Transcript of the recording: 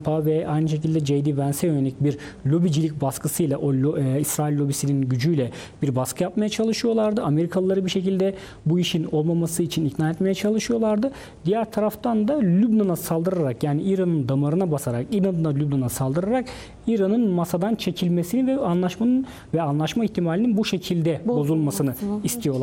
ve aynı şekilde J.D. Vance'e yönelik bir lobicilik baskısıyla, İsrail lobisinin gücüyle bir baskı yapmaya çalışıyorlardı. Amerikalıları bir şekilde bu işin olmaması için ikna etmeye çalışıyorlardı. Diğer taraftan da Lübnan'a saldırarak, yani İran'ın damarına basarak, İran'la Lübnan'a saldırarak İran'ın masadan çekilmesini ve anlaşma ihtimalinin bu şekilde bozulmasını istiyorlar.